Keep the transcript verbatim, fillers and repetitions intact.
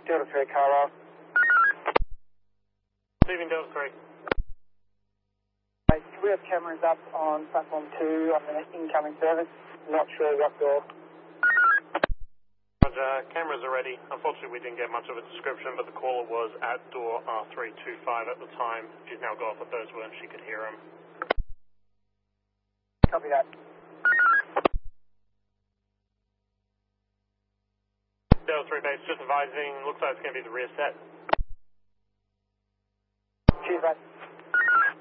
Delta three, Carlisle. Leaving Delta three. Right, we have cameras up on platform two on the incoming service. Not sure what door. Roger, cameras are ready. Unfortunately, we didn't get much of a description, but the caller was at door R three two five at the time. She's now got off the first one, she could hear him. Copy that. Delta three base, just advising, looks like it's going to be the rear set. Cheers, mate.